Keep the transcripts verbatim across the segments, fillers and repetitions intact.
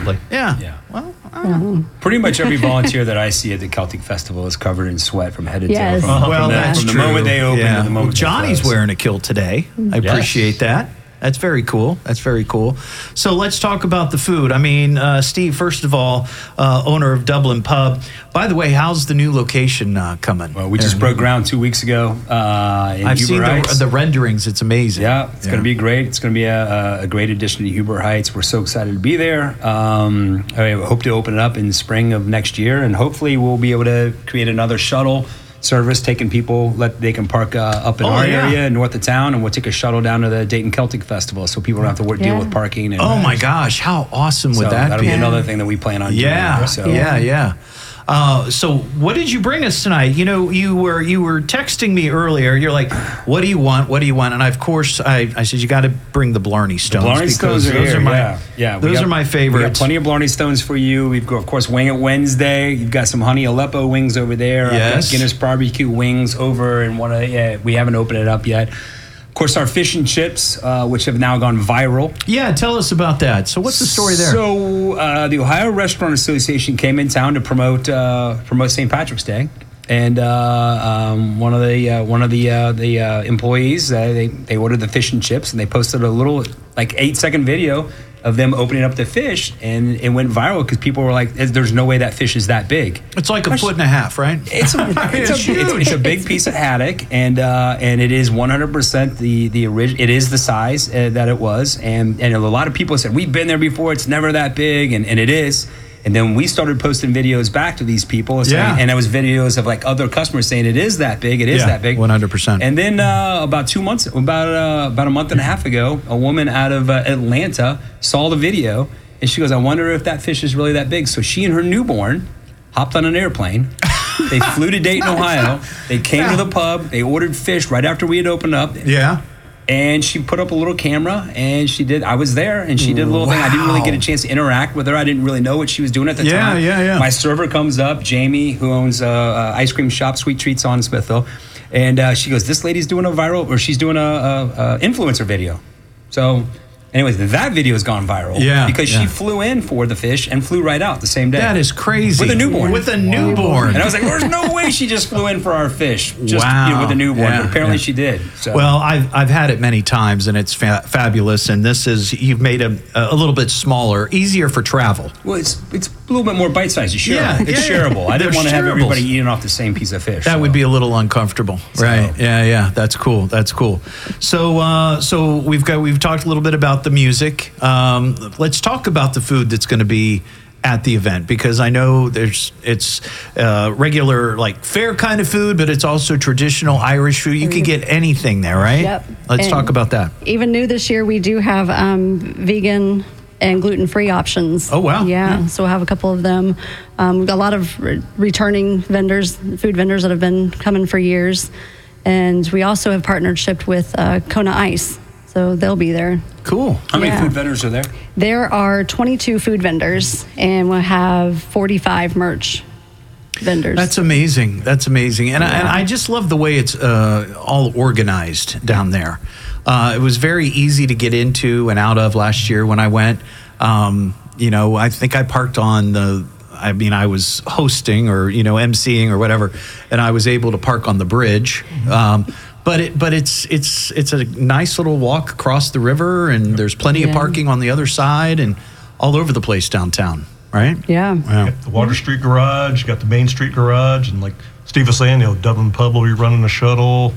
Exactly. Yeah. Yeah. Well, I don't know. Pretty much every volunteer that I see at the Celtic Festival is covered in sweat from head to Yes. toe. From, Uh, well, from the, that's from the true. moment they open Yeah. to the moment Well, Johnny's they close. wearing a kilt today. I Yes. appreciate that. That's very cool. That's very cool. So let's talk about the food. I mean, uh, Steve, first of all, uh, owner of Dublin Pub. By the way, how's the new location uh, coming? Well, we just broke ground two weeks ago. Uh, in I've Huber seen the, Heights. the renderings. It's amazing. Yeah, it's going to be great. It's going to be a, a great addition to Huber Heights. We're so excited to be there. Um, I hope to open it up in spring of next year, and hopefully we'll be able to create another shuttle service, taking people, let they can park uh, up in Oh, our yeah. area north of town, and we'll take a shuttle down to the Dayton Celtic Festival, so people don't have to work, deal Yeah. with parking. And, Oh my gosh, how awesome so would that that'll be? be another thing that we plan on Yeah, doing. So. yeah, yeah. Uh, so what did you bring us tonight? You know, you were you were texting me earlier. You're like, "What do you want? What do you want?" And I, of course, I, I said you got to bring the Blarney Stones. Blarney because Stones are those here, are my yeah. yeah we those got- are my We got favorites. plenty of Blarney Stones for you. We've got, of course, Wing It Wednesday. You've got some Honey Aleppo wings over there. I've Yes. got Guinness barbecue wings over, and one of yeah, we haven't opened it up yet. Of course, our fish and chips, uh, which have now gone viral. Yeah, tell us about that. So what's the story there? So uh, the Ohio Restaurant Association came in town to promote uh, promote Saint Patrick's Day, and uh, um, one of the uh, one of the uh, the uh, employees uh, they they ordered the fish and chips, and they posted a little like eight second video of them opening up the fish, and it went viral because people were like, "There's no way that fish is that big." It's like a foot and a half, right? It's a, it's, a, it's, it's a big piece of haddock, and uh, and it is one hundred percent the the original. It is the size uh, that it was, and and a lot of people said we've been there before. It's never that big, and, and it is. And then we started posting videos back to these people, saying, Yeah. and it was videos of like other customers saying it is that big, it is Yeah, that big, one hundred percent. And then uh, about two months, about uh, about a month and a half ago, a woman out of uh, Atlanta saw the video, and she goes, "I wonder if that fish is really that big." So she and her newborn hopped on an airplane. They flew to Dayton, Ohio. They came to the pub. They ordered fish right after we had opened up. Yeah. And she put up a little camera, and she did. I was there, and she did a little thing. I didn't really get a chance to interact with her. I didn't really know what she was doing at the Yeah, time. yeah, yeah. My server comes up, Jamie, who owns a uh, uh, ice cream shop, Sweet Treats on Smithville, and uh, she goes, "This lady's doing a viral, or she's doing a, a, a influencer video." So, anyways, that video has gone viral. Yeah, because yeah. she flew in for the fish and flew right out the same day. That is crazy. With a newborn. With a newborn. And I was like, "There's no way she just flew in for our fish, just Wow. you know, with a newborn." Yeah, but apparently yeah. she did. So. Well, I've I've had it many times, and it's fa- fabulous. And this is you've made a a little bit smaller, easier for travel. Well, it's it's a little bit more bite sized. It's shareable. Yeah, it's yeah, yeah. shareable. I didn't They're want to have shareables. everybody eating off the same piece of fish. That so. would be a little uncomfortable, right? Yeah, yeah. That's cool. That's cool. So, uh, so we've got we've talked a little bit about the music. Um, let's talk about the food that's going to be at the event, because I know there's it's uh, regular like fair kind of food, but it's also traditional Irish food. You can get anything there, right? Yep. Let's And talk about that. Even new this year, we do have um, vegan and gluten-free options. Oh, wow. Yeah, Yeah. so we'll have a couple of them. Um, we've got a lot of re- returning vendors, food vendors that have been coming for years. And we also have partnership with uh, Kona Ice, so they'll be there. Cool. How many Yeah. food vendors are there? There are twenty-two food vendors, and we'll have forty-five merch vendors. That's amazing. That's amazing. And, I, and I just love the way it's uh, all organized down there. Uh, it was very easy to get into and out of last year when I went. Um, you know, I think I parked on the, I mean, I was hosting or, you know, emceeing or whatever, and I was able to park on the bridge. Um, but it, but it's it's it's a nice little walk across the river, and there's plenty of Yeah. parking on the other side and all over the place downtown, right? yeah. Yeah. The Water Street Garage, you got the Main Street Garage, and like Steve was saying, you know, Dublin Pub will be running a shuttle,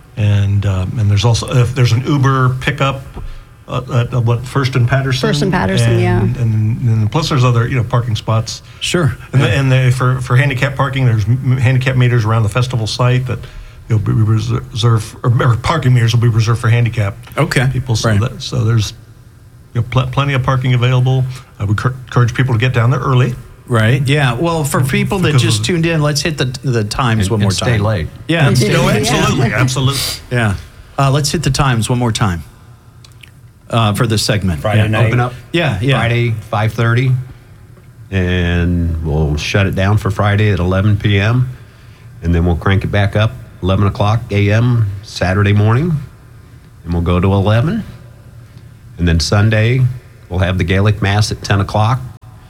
and um, and there's also if there's an Uber pickup uh, at uh, what First and Patterson. First and Patterson, and, yeah. And, and plus there's other you know parking spots. Sure. And, the, and the, for for handicap parking, there's m- handicap meters around the festival site that you'll be reserved, or, or parking meters will be reserved for handicap Okay. people. So, Right. that, so there's you know, pl- plenty of parking available. I would cur- encourage people to get down there early. Right. Yeah. Well, for people that Because just of- tuned in, let's hit the the times And- one more and time. stay late. Yeah. and stay No, late. absolutely, absolutely. Yeah. Uh, let's hit the times one more time uh, for this segment. Friday yeah. night. Open up Yeah. Yeah. Friday, five thirty, and we'll shut it down for Friday at eleven p.m., and then we'll crank it back up eleven o'clock a.m. Saturday morning, and we'll go to eleven. And then Sunday, we'll have the Gaelic Mass at ten o'clock,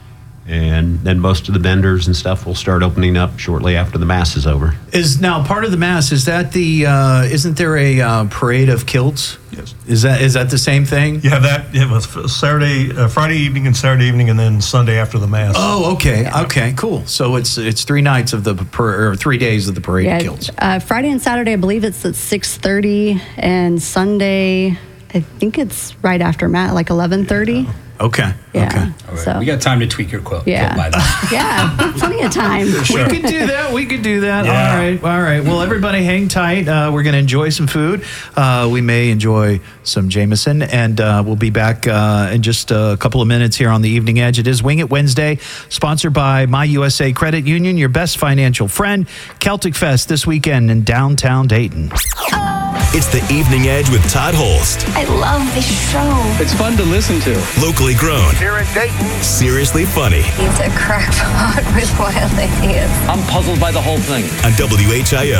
And then most of the vendors and stuff will start opening up shortly after the Mass is over. Is now part of the Mass, is that the, uh, isn't there a uh, parade of kilts? Yes. Is that is that the same thing? You have that. It was Saturday, uh, Friday evening, and Saturday evening, and then Sunday after the Mass. Oh, okay, okay, cool. So it's it's three nights of the par- or three days of the parade Yeah, of kilts. uh, Friday and Saturday, I believe it's at six thirty, and Sunday, I think it's right after Matt, like eleven thirty. Okay, Yeah. okay. All right. So We got time to tweak your quilt. Yeah. quilt by then. yeah, plenty of time. We could do that. We could do that. Yeah. All right. All right. Well, everybody hang tight. Uh, we're going to enjoy some food. Uh, we may enjoy some Jameson, and uh, we'll be back uh, in just a couple of minutes here on the Evening Edge. It is Wing It Wednesday, sponsored by My U S A Credit Union, your best financial friend. Celtic Fest this weekend in downtown Dayton. It's the Evening Edge with Todd Holst. I love this show. It's fun to listen to. Locally grown. Here in Dayton. Seriously funny. He's a crackpot with wild ideas. I'm puzzled by the whole thing. On W H I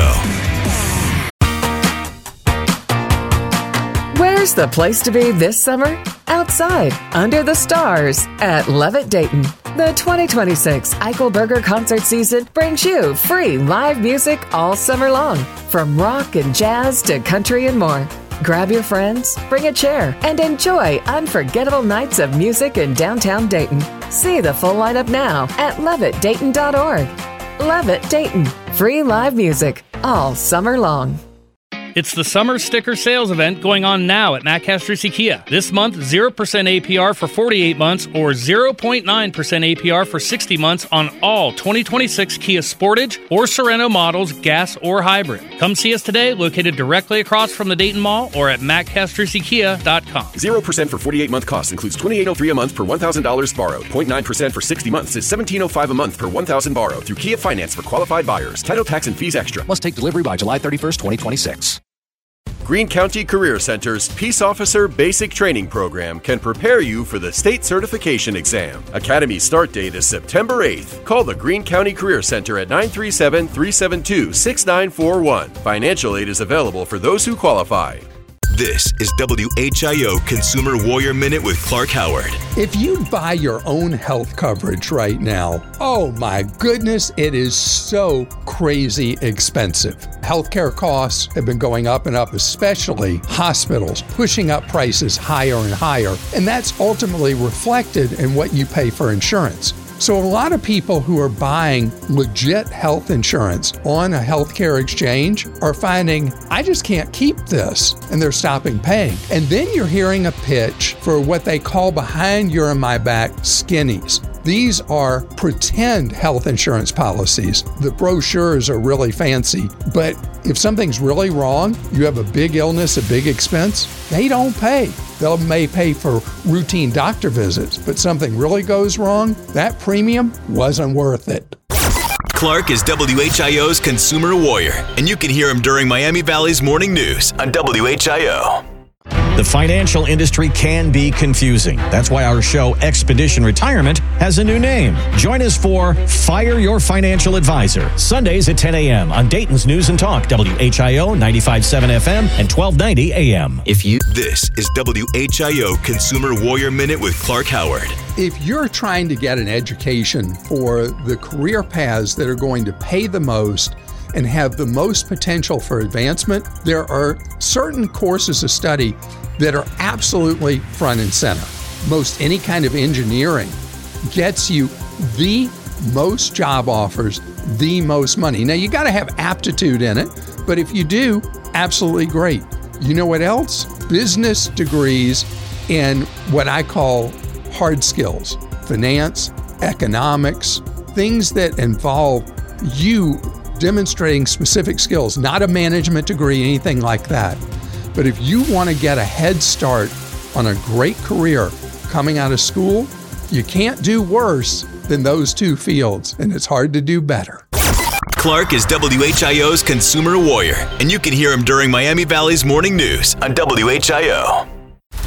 O. Where's the place to be this summer? Outside, under the stars, at Levitt Dayton. The twenty twenty-six Eichelberger concert season brings you free live music all summer long, from rock and jazz to country and more. Grab your friends, bring a chair, and enjoy unforgettable nights of music in downtown Dayton. See the full lineup now at levitt dayton dot org. Levitt Dayton, free live music all summer long. It's the summer sticker sales event going on now at Matt Castrucci Kia. This month, zero percent A P R for forty-eight months or zero point nine percent A P R for sixty months on all twenty twenty-six Kia Sportage or Sorento models, gas or hybrid. Come see us today, located directly across from the Dayton Mall or at matt castrucci kia dot com. zero percent for forty-eight month cost includes twenty-eight oh three a month per one thousand dollars borrowed. zero point nine percent for sixty months is seventeen oh five a month per one thousand dollars borrowed through Kia Finance for qualified buyers. Title, tax, and fees extra. Must take delivery by July thirty-first, twenty twenty-six. Greene County Career Center's Peace Officer Basic Training Program can prepare you for the state certification exam. Academy start date is September eighth. Call the Greene County Career Center at nine three seven, three seven two, six nine four one. Financial aid is available for those who qualify. This is W H I O Consumer Warrior Minute with Clark Howard. If you buy your own health coverage right now, oh my goodness, it is so crazy expensive. Healthcare costs have been going up and up, especially hospitals, pushing up prices higher and higher. And that's ultimately reflected in what you pay for insurance. So a lot of people who are buying legit health insurance on a healthcare exchange are finding, I just can't keep this, and they're stopping paying. And then you're hearing a pitch for what they call behind your and my back skinnies. These are pretend health insurance policies. The brochures are really fancy, but if something's really wrong, you have a big illness, a big expense, they don't pay. They may pay for routine doctor visits, but something really goes wrong, that premium wasn't worth it. Clark is W H I O's Consumer Warrior, and you can hear him during Miami Valley's Morning News on W H I O. The financial industry can be confusing. That's why our show, Expedition Retirement, has a new name. Join us for Fire Your Financial Advisor, Sundays at ten a.m. on Dayton's News and Talk, W H I O ninety-five point seven F M and twelve ninety A M. If you This is W H I O Consumer Warrior Minute with Clark Howard. If you're trying to get an education for the career paths that are going to pay the most and have the most potential for advancement, there are certain courses of study that are absolutely front and center. Most any kind of engineering gets you the most job offers, the most money. Now, you got to have aptitude in it, but if you do, absolutely great. You know what else? Business degrees in what I call hard skills, finance, economics, things that involve you demonstrating specific skills, not a management degree, anything like that. But if you want to get a head start on a great career coming out of school, you can't do worse than those two fields, and it's hard to do better. Clark is W H I O's Consumer Warrior, and you can hear him during Miami Valley's Morning News on W H I O. This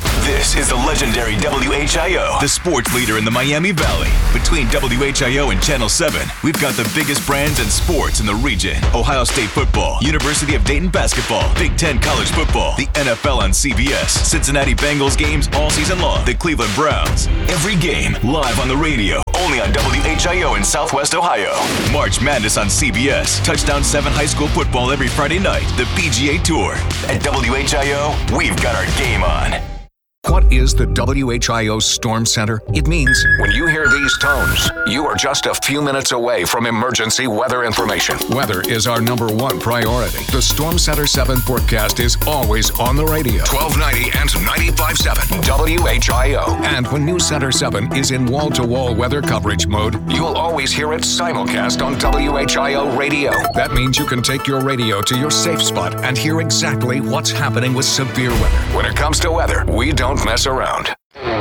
This is the legendary W H I O, the sports leader in the Miami Valley. Between W H I O and Channel seven, we've got the biggest brands and sports in the region. Ohio State football, University of Dayton basketball, Big Ten college football, the N F L on C B S, Cincinnati Bengals games all season long, the Cleveland Browns. Every game live on the radio, only on W H I O in Southwest Ohio. March Madness on C B S, Touchdown seven high school football every Friday night, the P G A Tour. At W H I O, we've got our game on. What is the W H I O Storm Center? It means when you hear these tones, you are just a few minutes away from emergency weather information. Weather is our number one priority. The Storm Center seven forecast is always on the radio. twelve ninety and ninety-five point seven W H I O. And when News Center seven is in wall-to-wall weather coverage mode, you'll always hear it simulcast on W H I O radio. That means you can take your radio to your safe spot and hear exactly what's happening with severe weather. When it comes to weather, we don't mess around.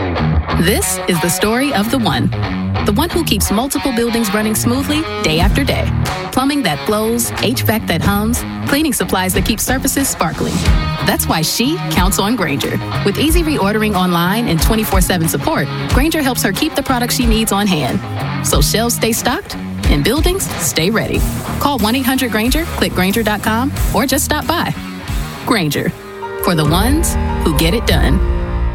This is the story of the one. The one who keeps multiple buildings running smoothly day after day. Plumbing that flows, H V A C that hums, cleaning supplies that keep surfaces sparkling. That's why she counts on Grainger. With easy reordering online and twenty-four seven support, Grainger helps her keep the products she needs on hand. So shelves stay stocked and buildings stay ready. Call one eight hundred Grainger, click Grainger dot com, or just stop by. Grainger, for the ones who get it done.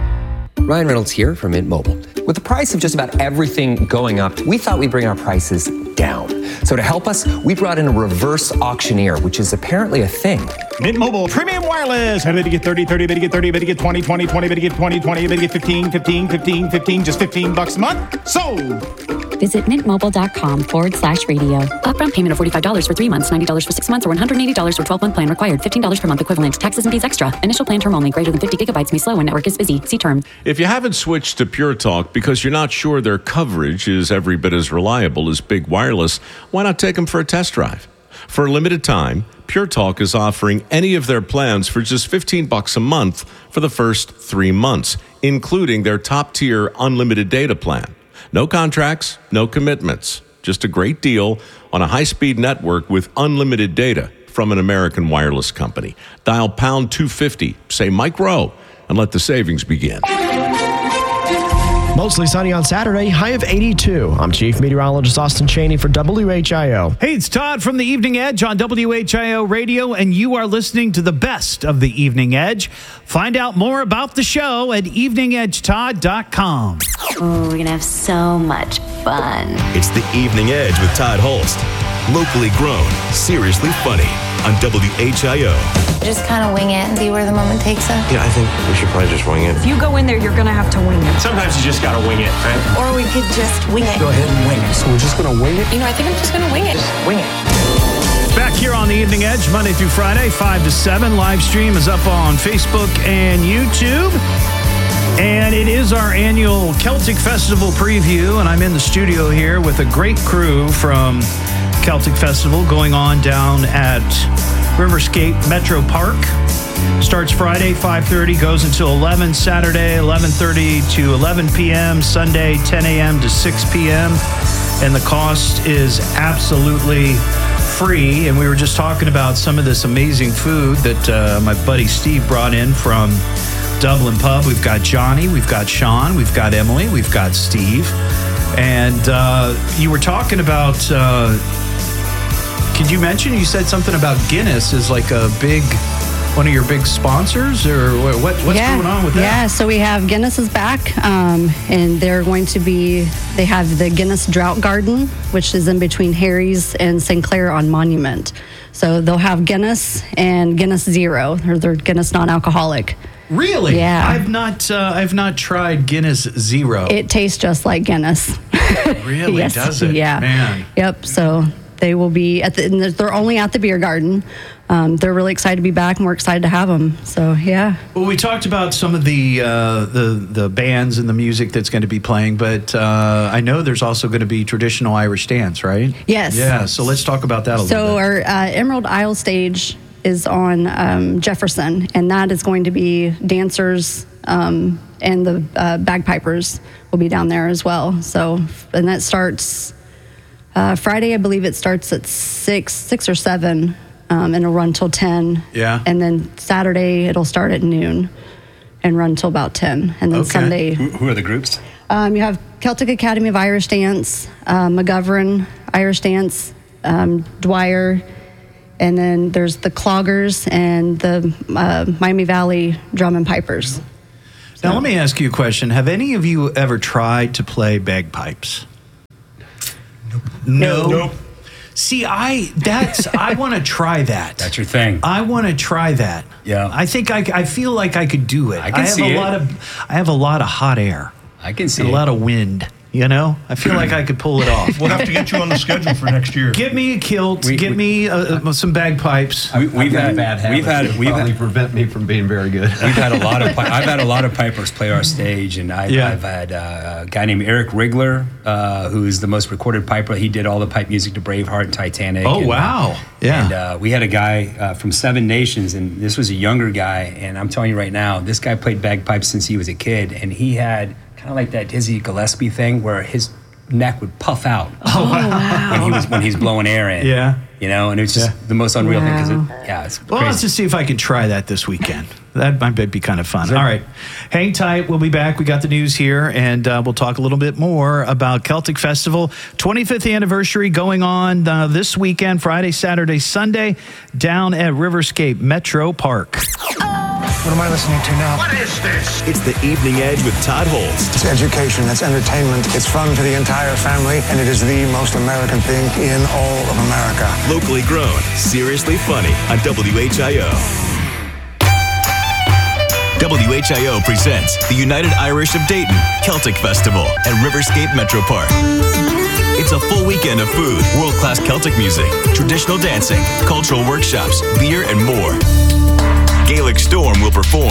Ryan Reynolds here from Mint Mobile. With the price of just about everything going up, we thought we'd bring our prices down. So to help us, we brought in a reverse auctioneer, which is apparently a thing. Mint Mobile Premium Wireless. How did you get thirty, thirty, bet you get thirty, bet you get twenty, twenty, twenty, bet you get twenty, twenty, bet you get fifteen, fifteen, fifteen, fifteen, just fifteen bucks a month? Sold! Visit mintmobile.com forward slash radio. Upfront payment of forty-five dollars for three months, ninety dollars for six months, or one hundred eighty dollars for twelve-month plan required. fifteen dollars per month equivalent. Taxes and fees extra. Initial plan term only. Greater than fifty gigabytes may slow when network is busy. See term. If you haven't switched to Pure Talk because you're not sure their coverage is every bit as reliable as Big Wireless, why not take them for a test drive? For a limited time, Pure Talk is offering any of their plans for just fifteen bucks a month for the first three months, including their top-tier unlimited data plan. No contracts, no commitments. Just a great deal on a high-speed network with unlimited data from an American wireless company. Dial pound two fifty, say Mike Rowe, and let the savings begin. Mostly sunny on Saturday, high of eighty-two. I'm Chief Meteorologist Austin Cheney for W H I O. Hey, it's Todd from the Evening Edge on W H I O Radio, and you are listening to the best of the Evening Edge. Find out more about the show at evening edge todd dot com. Oh, we're going to have so much fun. It's the Evening Edge with Todd Holst. Locally grown, seriously funny on W H I O. Just kind of wing it and see where the moment takes us. Yeah, I think we should probably just wing it. If you go in there, you're going to have to wing it. Sometimes you just got to wing it, right? Or we could just wing it. Go ahead and wing it. So we're just going to wing it? You know, I think I'm just going to wing it. Just wing it. Back here on the Evening Edge, Monday through Friday, five to seven. Live stream is up on Facebook and YouTube. And it is our annual Celtic Festival preview, and I'm in the studio here with a great crew from Celtic Festival going on down at Riverscape Metro Park. Starts Friday, five thirty, goes until eleven, Saturday, eleven thirty to eleven p.m., Sunday, ten a.m. to six p.m., and the cost is absolutely free. And we were just talking about some of this amazing food that uh, my buddy Steve brought in from Dublin Pub. We've got Johnny, we've got Sean, we've got Emily, we've got Steve. And uh, you were talking about, uh, could you mention, you said something about Guinness is like a big, one of your big sponsors, or what? what's yeah. going on with that? Yeah, so we have Guinness is back, um, and they're going to be, they have the Guinness Drought Garden, which is in between Harry's and Saint Clair on Monument. So they'll have Guinness and Guinness Zero, or their Guinness non-alcoholic. Really? Yeah. I've not uh, I've not tried Guinness Zero. It tastes just like Guinness. Really? Yes, Does it? Yeah. Man. Yep. So they will be at the, and they're only at the beer garden. Um, they're really excited to be back, and we're excited to have them. So, yeah. Well, we talked about some of the uh, the the bands and the music that's going to be playing, but uh, I know there's also going to be traditional Irish dance, right? Yes. Yeah. So let's talk about that a little So bit. our uh, Emerald Isle stage is on um, Jefferson, and that is going to be dancers um, and the uh, bagpipers will be down there as well. So, and that starts uh, Friday, I believe it starts at six, six or seven, um, and it'll run till ten. Yeah. And then Saturday it'll start at noon. and run till about ten. And then Okay. Sunday, Who, who are the groups? um, you have Celtic Academy of Irish Dance, uh, McGovern Irish Dance, um, Dwyer, and then there's the Cloggers and the uh, Miami Valley Drum and Pipers. Now, let me ask you a question. Have any of you ever tried to play bagpipes? Nope. No. Nope. See, I that's I want to try that. That's your thing. I want to try that. Yeah. I think I, I feel like I could do it. I can have see a it. lot of I have a lot of hot air. I can see and it. a lot of wind. You know, I feel like I could pull it off. We'll have to get you on the schedule for next year. Get me a kilt. We- get we- me uh, uh, some bagpipes. We, we've had bad habits. We've had we've probably had, prevent me from being very good. we've had a lot of pi- I've had a lot of pipers play our stage, and I've, Yeah. I've had uh, a guy named Eric Rigler, uh, who is the most recorded piper. He did all the pipe music to Braveheart and Titanic. Oh, and, wow. Yeah. And uh, we had a guy uh, from Seven Nations, and this was a younger guy. And I'm telling you right now, this guy played bagpipes since he was a kid, and he had kind of like that Dizzy Gillespie thing where his neck would puff out Oh, wow. when he was when he's blowing air in. Yeah. You know, and it's just Yeah. the most unreal thing because Wow. it, yeah, it's Well, let's crazy. just see if I can try that this weekend. That might be kind of fun. All right. Hang tight. We'll be back. We got the news here, and uh, we'll talk a little bit more about Celtic Festival. twenty-fifth anniversary going on uh, this weekend, Friday, Saturday, Sunday, down at Riverscape Metro Park. What am I listening to now? What is this? It's the Evening Edge with Todd Holst. It's education, it's entertainment, it's fun to the entire family, and it is the most American thing in all of America. Locally grown, seriously funny on W H I O. W H I O presents the United Irish of Dayton Celtic Festival at Riverscape Metro Park. It's a full weekend of food, world-class Celtic music, traditional dancing, cultural workshops, beer, and more. Gaelic Storm will perform.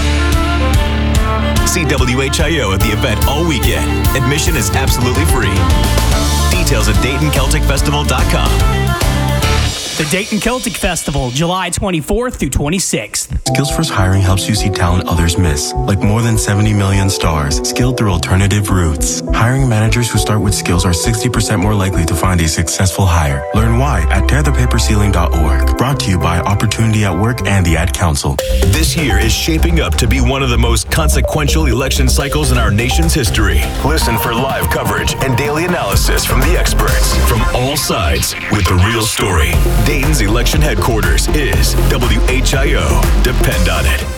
See W H I O at the event all weekend. Admission is absolutely free. Details at Dayton Celtic Festival dot com. The Dayton Celtic Festival, July twenty-fourth through twenty-sixth. SkillsFirst Hiring helps you see talent others miss, like more than seventy million stars, skilled through alternative routes. Hiring managers who start with skills are sixty percent more likely to find a successful hire. Learn why at tear the paper ceiling dot org. Brought to you by Opportunity at Work and the Ad Council. This year is shaping up to be one of the most consequential election cycles in our nation's history. Listen for live coverage and daily analysis from the experts from all sides with the real story. Dayton's election headquarters is W H I O. Depend on it.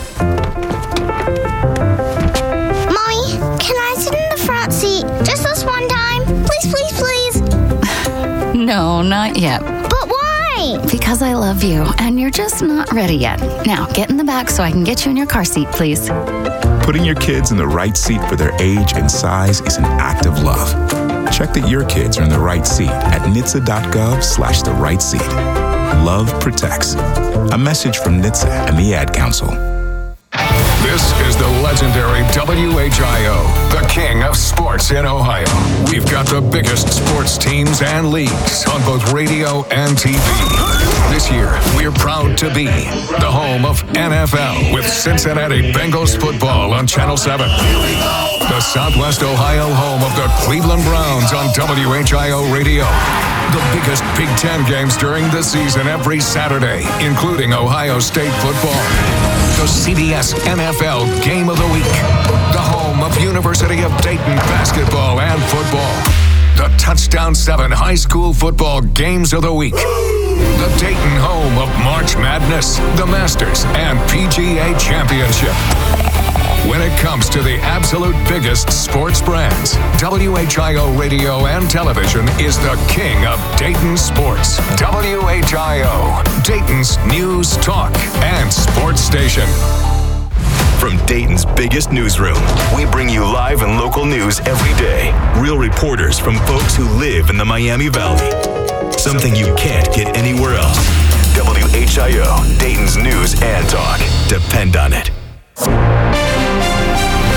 Mommy, can I sit in the front seat just this one time? Please, please, please. No, not yet. But why? Because I love you, and you're just not ready yet. Now, get in the back so I can get you in your car seat, please. Putting your kids in the right seat for their age and size is an act of love. Check that your kids are in the right seat at N H T S A dot gov slash the right seat. Love protects. A message from N H T S A and the Ad Council. This is the legendary W H I O, the king of sports in Ohio. We've got the biggest sports teams and leagues on both radio and T V. This year, we're proud to be the home of N F L with Cincinnati Bengals football on Channel seven. The Southwest Ohio home of the Cleveland Browns on W H I O Radio. The biggest Big Ten games during the season every Saturday, including Ohio State football. The C B S N F L Game of the Week. The home of University of Dayton basketball and football. The Touchdown seven High School Football Games of the Week. The Dayton home of March Madness, the Masters, and P G A Championship. When it comes to the absolute biggest sports brands, W H I O Radio and Television is the king of Dayton sports. W H I O, Dayton's news, talk, and sports station. From Dayton's biggest newsroom, we bring you live and local news every day. Real reporters from folks who live in the Miami Valley. Something you can't get anywhere else. W H I O, Dayton's news and talk. Depend on it.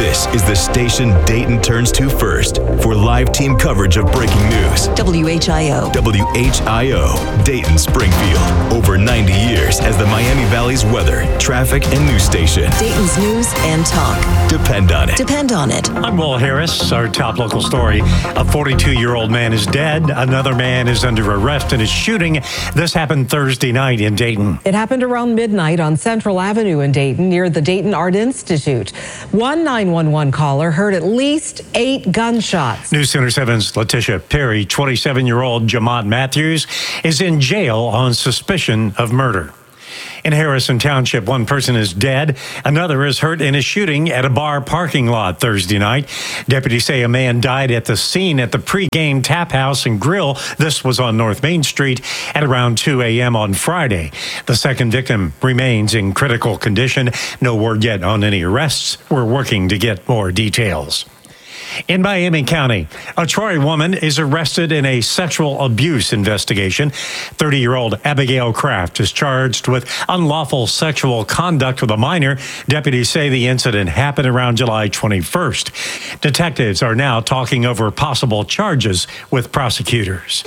This is the station Dayton turns to first for live team coverage of breaking news. W H I O. W H I O, Dayton Springfield. Over ninety years as the Miami Valley's weather, traffic, and news station. Dayton's news and talk. Depend on it. Depend on it. I'm Will Harris. Our top local story. A forty-two-year-old man is dead. Another man is under arrest in a shooting. This happened Thursday night in Dayton. It happened around midnight on Central Avenue in Dayton near the Dayton Art Institute. One nine one one caller heard at least eight gunshots. News Center seven's Letitia Perry, twenty-seven-year-old Jamont Matthews, is in jail on suspicion of murder. In Harrison Township, one person is dead. Another is hurt in a shooting at a bar parking lot Thursday night. Deputies say a man died at the scene at the pregame tap house and grill. This was on North Main Street at around two a.m. on Friday. The second victim remains in critical condition. No word yet on any arrests. We're working to get more details. In Miami County, a Troy woman is arrested in a sexual abuse investigation. thirty-year-old Abigail Kraft is charged with unlawful sexual conduct with a minor. Deputies say the incident happened around July twenty-first. Detectives are now talking over possible charges with prosecutors.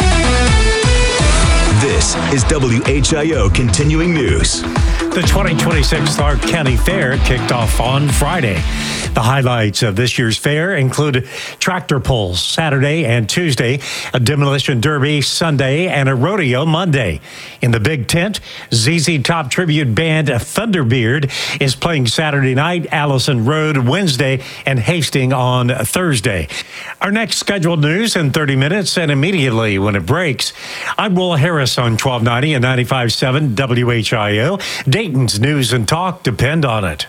This is W H I O Continuing News. The twenty twenty-six Clark County Fair kicked off on Friday. The highlights of this year's fair include tractor pulls Saturday and Tuesday, a demolition derby Sunday, and a rodeo Monday. In the big tent, Z Z Top tribute band Thunderbeard is playing Saturday night, Allison Road Wednesday, and Hastings on Thursday. Our next scheduled news in thirty minutes and immediately when it breaks. I'm Will Harris on twelve ninety and ninety-five point seven W H I O. Dayton's news and talk depend on it.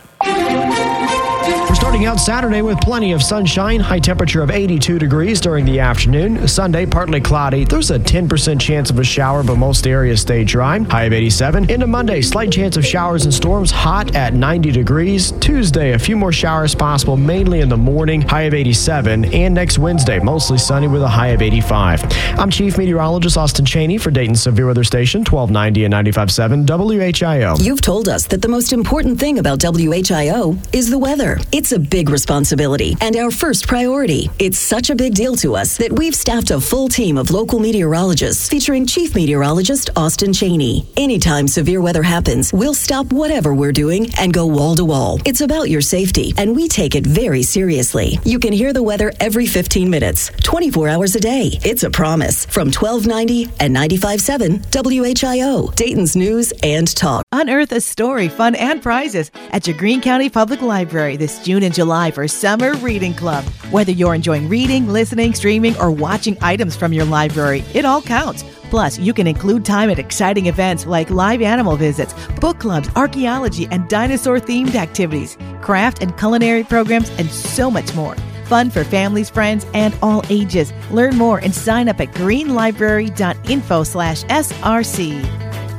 We're starting out Saturday with plenty of sunshine, high temperature of eighty-two degrees during the afternoon. Sunday, partly cloudy. There's a ten percent chance of a shower, but most areas stay dry. High of eighty-seven. Into Monday, slight chance of showers and storms, hot at ninety degrees. Tuesday, a few more showers possible, mainly in the morning, high of eighty-seven. And next Wednesday, mostly sunny with a high of eighty-five. I'm Chief Meteorologist Austin Cheney for Dayton Severe Weather Station, twelve ninety and ninety-five point seven W H I O. You've told us that the most important thing about W H I O is the weather. It's a big responsibility and our first priority. It's such a big deal to us that we've staffed a full team of local meteorologists featuring Chief Meteorologist Austin Cheney. Anytime severe weather happens, we'll stop whatever we're doing and go wall to wall. It's about your safety, and we take it very seriously. You can hear the weather every fifteen minutes, twenty-four hours a day. It's a promise. From twelve ninety and ninety-five point seven W H I O, Dayton's news and talk. Unearth a story, fun, and prizes at your Greene County Public Library this June and July for Summer Reading Club. Whether you're enjoying reading, listening, streaming, or watching items from your library, it all counts. Plus, you can include time at exciting events like live animal visits, book clubs, archaeology, and dinosaur-themed activities, craft and culinary programs, and so much more. Fun for families, friends, and all ages. Learn more and sign up at greenlibrary.info slash SRC.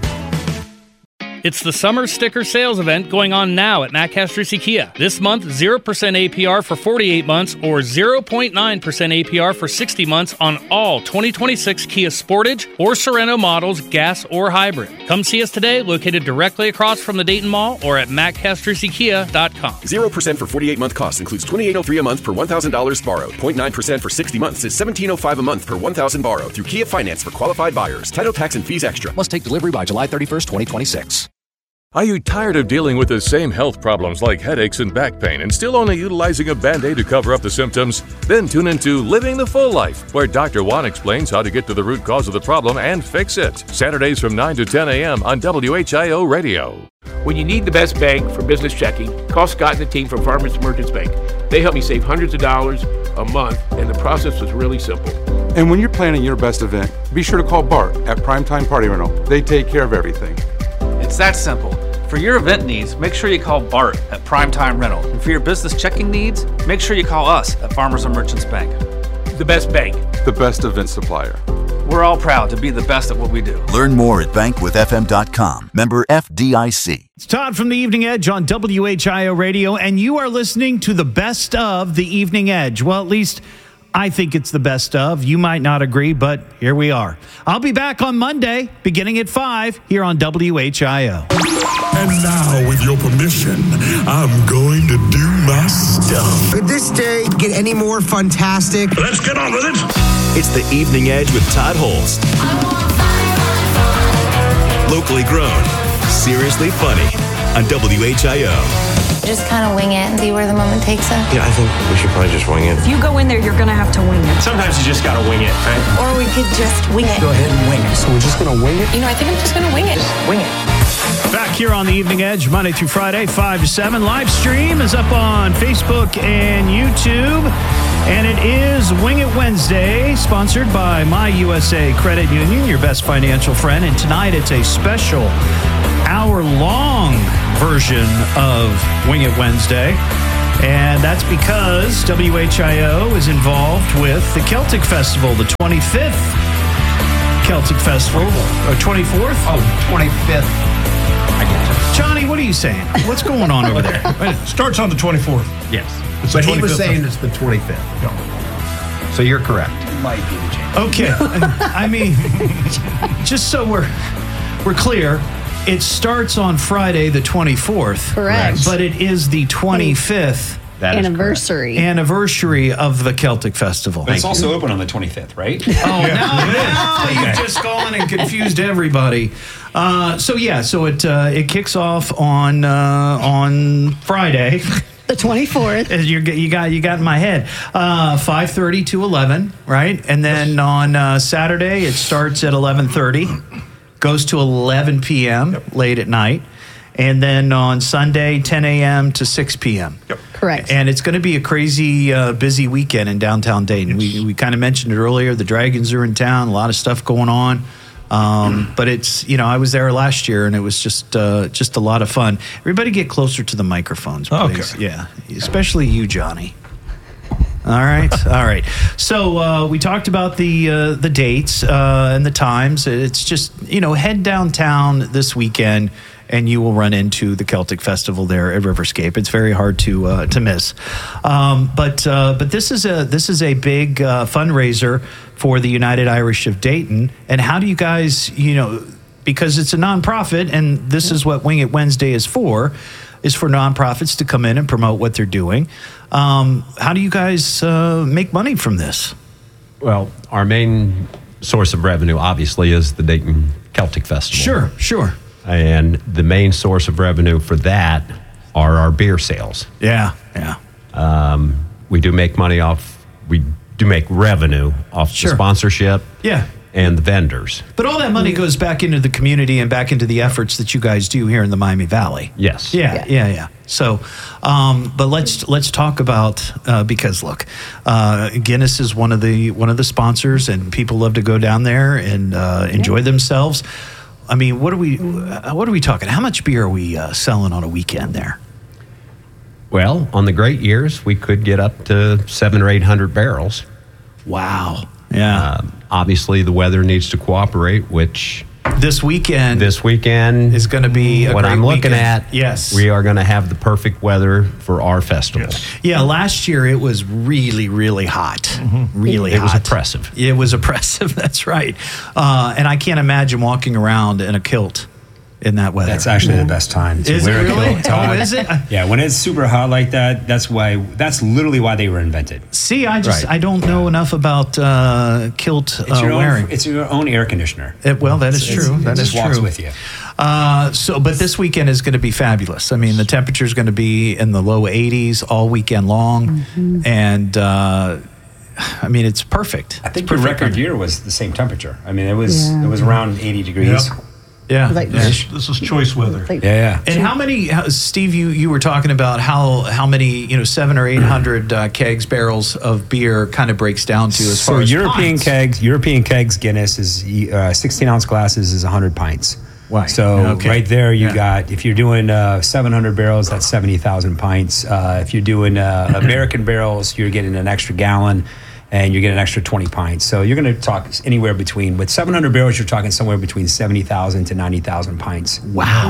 It's the summer sticker sales event going on now at Mac Castrisi Kia. This month, zero percent A P R for forty-eight months or zero point nine percent A P R for sixty months on all twenty twenty-six Kia Sportage or Sorento models, gas or hybrid. Come see us today, located directly across from the Dayton Mall or at mac castrisi kia dot com. zero percent for forty-eight month cost includes twenty-eight oh three a month per one thousand dollars borrowed. zero point nine percent for sixty months is seventeen oh five a month per one thousand borrowed through Kia Finance for qualified buyers. Title, tax, and fees extra. Must take delivery by July thirty-first, twenty twenty-six. Are you tired of dealing with the same health problems like headaches and back pain and still only utilizing a Band-Aid to cover up the symptoms? Then tune into Living the Full Life, where Doctor Juan explains how to get to the root cause of the problem and fix it. Saturdays from nine to ten a.m. on W H I O Radio. When you need the best bank for business checking, call Scott and the team from Farmers Merchants Bank. They help me save hundreds of dollars a month, and the process was really simple. And when you're planning your best event, be sure to call Bart at Primetime Party Rental. They take care of everything. It's that simple. For your event needs, make sure you call Bart at Primetime Rental. And for your business checking needs, make sure you call us at Farmers and Merchants Bank. The best bank. The best event supplier. We're all proud to be the best at what we do. Learn more at bank with f m dot com. Member F D I C. It's Todd from the Evening Edge on W H I O Radio, and you are listening to the best of the Evening Edge. Well, at least I think it's the best of. You might not agree, but here we are. I'll be back on Monday, beginning at five, here on W H I O. And now, with your permission, I'm going to do my stuff. Could this day get any more fantastic? Let's get on with it. It's the Evening Edge with Todd Holst. Locally grown, seriously funny on W H I O. Just kind of wing it and see where the moment takes us. Yeah, I think we should probably just wing it. If you go in there, you're going to have to wing it. Sometimes you just got to wing it, right? Or we could just wing it. Go ahead and wing it. So we're just going to wing it? You know, I think I'm just going to wing it. Just wing it. Back here on the Evening Edge, Monday through Friday, five to seven. Live stream is up on Facebook and YouTube. And it is Wing It Wednesday, sponsored by My U S A Credit Union, your best financial friend. And tonight it's a special hour-long version of Wing It Wednesday. And that's because W H I O is involved with the Celtic Festival, the twenty-fifth Celtic Festival, or twenty-fourth? Oh, twenty-fifth. I get it. Johnny, what are you saying? What's going on over there? It starts on the twenty-fourth. Yes. It's but he was saying it's the twenty-fifth. No. So you're correct. It might be the change. Okay. I mean, just so we're we're clear, it starts on Friday the twenty-fourth. Correct. But it is the twenty-fifth that anniversary. Anniversary of the Celtic Festival. But it's also open on the twenty-fifth, right? Oh, now, now you've just gone and confused everybody. Uh, so yeah, so it uh, it kicks off on uh, on Friday. The twenty-fourth. You you got you got in my head. Uh, five thirty to eleven, right? And then on uh, Saturday it starts at eleven thirty, goes to eleven p.m. Yep. late at night, and then on Sunday ten a.m. to six p.m. Yep. Correct. And it's going to be a crazy uh, busy weekend in downtown Dayton. Yes. We we kind of mentioned it earlier. The Dragons are in town. A lot of stuff going on. Um, but it's, you know, I was there last year and it was just uh, just a lot of fun. Everybody get closer to the microphones, please. Okay. Yeah, especially you, Johnny. All right, all right. So uh, we talked about the uh, the dates uh, and the times. It's just, you know, head downtown this weekend and you will run into the Celtic Festival there at Riverscape. It's very hard to uh, to miss. Um, but uh, but this is a this is a big uh, fundraiser for the United Irish of Dayton. And how do you guys, you know, because it's a nonprofit, and this is what Wing It Wednesday is for, is for nonprofits to come in and promote what they're doing. Um, how do you guys uh, make money from this? Well, our main source of revenue, obviously, is the Dayton Celtic Festival. Sure, sure. And the main source of revenue for that are our beer sales. Yeah, yeah. Um, we do make money off, we do make revenue off Sure. the sponsorship. Yeah. And the vendors. But all that money goes back into the community and back into the efforts that you guys do here in the Miami Valley. Yes. Yeah, Yeah. yeah, yeah. So, um, but let's let's talk about uh, because look, uh, Guinness is one of the one of the sponsors, and people love to go down there and uh, enjoy themselves. I mean, what are we uh, what are we talking? How much beer are we uh, selling on a weekend there? Well, on the great years, we could get up to seven or eight hundred barrels. Wow. Yeah. Um, obviously, the weather needs to cooperate, which this weekend this weekend is going to be a what great I'm looking weekend. at. Yes, we are going to have the perfect weather for our festival. Yeah, last year it was really, really hot. Mm-hmm. Really it hot. was oppressive. It was oppressive. That's right. Uh, and I can't imagine walking around in a kilt in that weather. That's actually the best time to Is wear it a really? kilt. Todd. Oh, is it? Yeah, when it's super hot like that, that's why. That's literally why they were invented. See, I just Right. I don't know enough about uh, kilt It's uh, your wearing. own. It's your own air conditioner. It, well, that is It's- true. It That is just walks true. with you. Uh, so, but this weekend is going to be fabulous. I mean, the temperature is going to be in the low eighties all weekend long, Mm-hmm. and uh, I mean, it's perfect. I think It's your perfect. record year was the same temperature. I mean, it was Yeah. it was around eighty degrees. Yep. Yeah. Like- This- this is choice weather. Yeah, yeah. And how many, how- Steve? You you were talking about how how many you know seven or eight hundred uh, kegs barrels of beer kind of breaks down to as So far as European pints. kegs, European kegs Guinness is uh, sixteen ounce glasses is one hundred pints. Why? So Okay. right there you Yeah. got, if you're doing uh, seven hundred barrels, that's seventy thousand pints. Uh, if you're doing uh, American barrels, you're getting an extra gallon and you're getting an extra twenty pints. So you're going to talk anywhere between, with seven hundred barrels, you're talking somewhere between seventy thousand to ninety thousand pints. Wow.